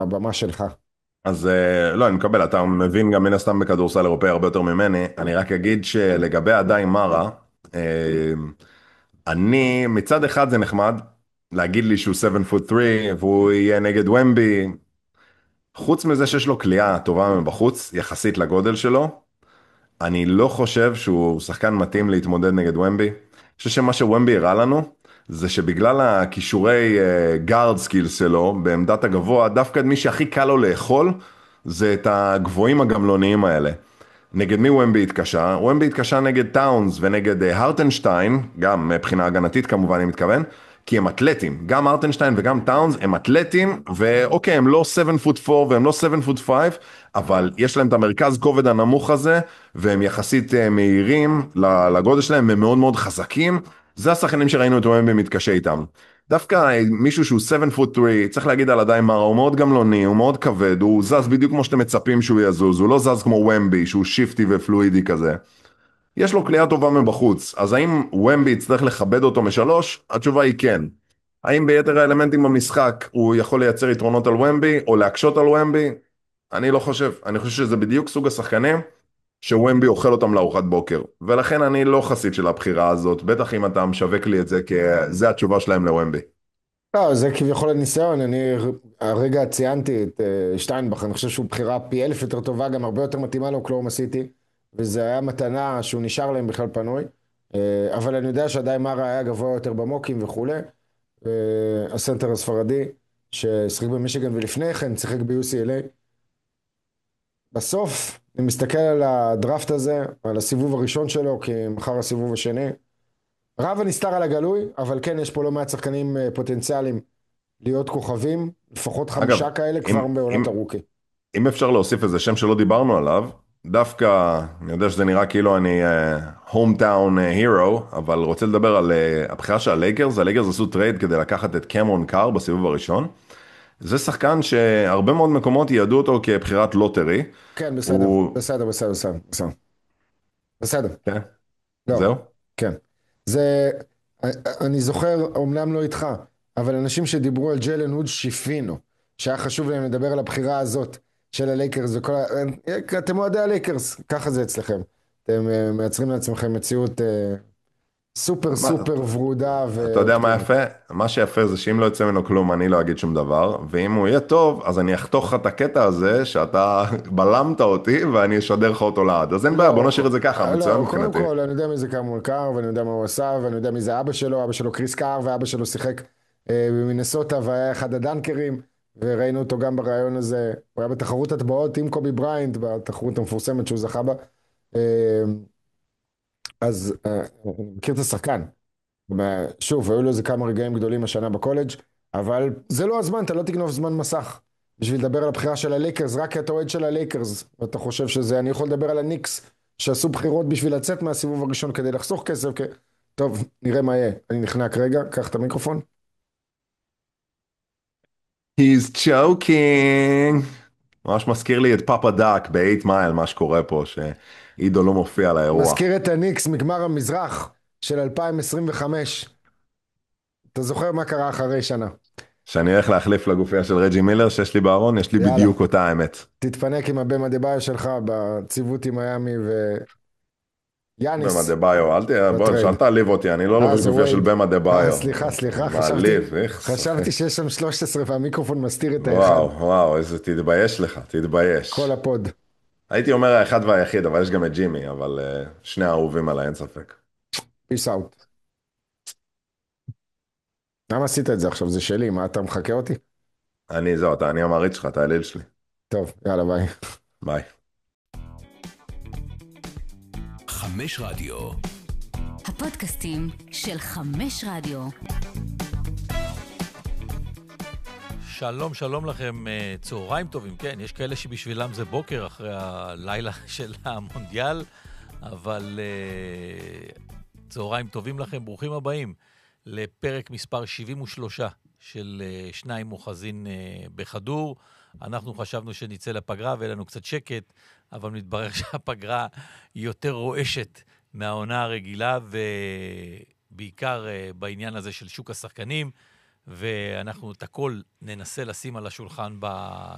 הבמה שלך. אז לא, אני מקבל, אתה מבין גם מן הסתם בכדורסל אירופאי הרבה יותר ממני. אני רק אגיד שלגבי עדיין מרה, אה, אני, מצד אחד זה נחמד, להגיד לי שהוא 7 foot 3 והוא יהיה נגד ומבי, חוץ מזה שיש לו כליאה טובה מבחוץ, יחסית לגודל שלו, אני לא חושב שהוא שחקן מתאים להתמודד נגד ומבי. אני חושב שמה שוומבי הראה לנו, זה שבגלל הכישורי גארד סקילס שלו, בעמדת הגבוה, דווקא מי שהכי קל לו לאכול, זה את הגבוהים הגמלוניים האלה. נגד מי ומבי התקשה? ומבי התקשה נגד טאונס ונגד הרטנשטיין, גם מבחינה הגנתית כמובן אני מתכוון, כי הם אתלטים, גם הרטנשטיין וגם טאונס הם אתלטים, ואוקיי, הם לא 7 foot 4 והם לא 7 foot 5, אבל יש להם את המרכז כובד הנמוך הזה, והם יחסית מהירים לגודל שלהם, הם מאוד מאוד חזקים, זה השחקנים שראינו את ומבי מתקשה איתם. דווקא מישהו שהוא 7 foot 3, צריך להגיד על עדיין מרה, הוא מאוד גמלוני, הוא מאוד כבד, הוא זז בדיוק כמו שאתם מצפים שהוא יזוז, הוא לא זז כמו ומבי, שהוא שיפטי ופלואידי כזה. יש לו כלייה טובה מבחוץ, אז האם ומבי יצטרך לכבד אותו משלוש? התשובה היא כן. האם ביתר האלמנטים במשחק הוא יכול לייצר יתרונות על ומבי, או להקשות על ומבי? אני לא חושב. אני חושב שזה בדיוק סוג השחקנים שוומבי אוכל אותם לארוחת בוקר, ולכן אני לא חסיד של הבחירה הזאת, בטח אם אתה משווק לי את זה כזה התשובה שלהם לוומבי. לא, זה כביכול הניסיון, אני הרגע ציינתי את שטיינבך, אני חושב שהוא בחירה פי אלף יותר טובה, גם הרבה יותר מתאימה לאוקלהומה סיטי, וזה היה מתנה שהוא נשאר להם בכלל פנוי, אבל אני יודע שעדיין מרה היה גבוה יותר במוקים וכולי, הסנטר הספרדי, ששיחק במישיגן ולפני כן שיחק ב-UCLA, בסוף אני מסתכל על הדראפט הזה, על הסיבוב הראשון שלו, כי מחר הסיבוב השני, רב הנסתר על הגלוי, אבל כן יש פה לא מעט שחקנים פוטנציאליים להיות כוכבים, לפחות אגב, 5 כאלה אם, כבר בעונת אם, הרוקי. אם אפשר להוסיף איזה שם שלא דיברנו עליו, דווקא, אני יודע שזה נראה כאילו אני hometown hero, אבל רוצה לדבר על הבחירה של הלייקרס. הלייקרס עשו טרייד כדי לקחת את קמרון קאר בסיבוב הראשון. זה שחקן שהרבה מאוד מקומות ידעו אותו כבחירת לוטרי. כן, בסדר, הוא... בסדר, בסדר, בסדר, בסדר. בסדר, כן, לא, זהו. כן. זה, אני זוכר, אומנם לא איתך, אבל אנשים שדיברו על ג'יילן הוד שיפינו, שהיה חשוב להם לדבר על הבחירה הזאת של הלייקרס וכל אתם אוהדי הלייקרס, ככה זה אצלכם. אתם מייצרים לעצמכם מציאות סופר מה, סופר ורודה אתה יודע מה ואופטימית. יפה? מה שיפה זה שאם לא יצא ממנו כלום, אני לא אגיד שום דבר, ואם הוא יהיה טוב, אז אני אחתוך לך את הקטע הזה, שאתה בלמת אותי, ואני אשדר לך אותו לעד. אז אין בעיה, בוא לא, נשאיר את זה ככה, מצוין לא, קודם מבחינתי. כל, אני יודע מי זה קרמון קאר, ואני יודע מה הוא עשה, ואני יודע מי זה אבא שלו קריס קאר, ואבא שלו שיחק במינסוטה, והיה אחד הדנקרים, וראינו אותו גם ברעיון הזה, הוא היה בתחרות הטבעות עם קובי בריינט, בתחרות המפורסמת שהוא זכה בה, אה, אז אני מכיר את השחקן, שוב, היו לו איזה כמה רגעים גדולים השנה בקולג', אבל זה לא הזמן, אתה לא תגנוב זמן מסך. בשביל לדבר על הבחירה של הלייקרס, רק כי אתה אוהד של הלייקרס, ואתה חושב שזה, אני יכול לדבר על הניקס, שעשו בחירות בשביל לצאת מהסיבוב הראשון כדי לחסוך כסף, טוב, נראה מה יהיה. אני נחנק רגע, קח את המיקרופון. He's joking. ממש מזכיר לי את פאפה דאק ב-8 מייל, מה שקורה פה, שעידו לא מופיע על האירוע. מזכיר את הניקס מגמר המזרח של 2025. אתה זוכר מה קרה אחרי שנה? שאני הולך להחליף לגופייה של רג'י מילר שיש לי בארון, יש לי יאללה, בדיוק אותה האמת. תתפנק עם הבמה דה-ביו שלך בציוות עם מיאמי במה ויאניס דה ביו, בוא, בטרייד. אל תעליב אותי, אני לא לובש זה גופייה של וייד. במה דה ביו. סליחה, סליחה, מעליב, איכס, אחי. חשבתי שיש שם 13 והמיקרופון מסתיר את האחד. וואו, וואו, איזה תתבייש לך, כל תתבייש. הפוד. הייתי אומר האחד והיחיד, אבל יש גם את ג'ימי, אבל שני האהובים עליי, אין ספק. פיס אאוט. למה עשית את זה עכשיו? זה שלי, מה אתה מחכה אותי? אני המעריץ שלך, אתה האליל שלי. טוב, יאללה ביי. ביי. חמש רדיו. הפודקאסטים של חמש רדיו. שלום, שלום לכם, צהריים טובים, כן, יש כאלה שבשבילם זה בוקר אחרי הלילה של המונדיאל, אבל צהריים טובים לכם, ברוכים הבאים לפרק מספר 73 של שניים אוחזין בכדור. אנחנו חשבנו שנצא לפגרה ויהיה לנו קצת שקט, אבל מתברר שהפגרה היא יותר רועשת מהעונה הרגילה, ובעיקר בעניין הזה של שוק השחקנים, ואנחנו את הכל ננסה לשים על השולחן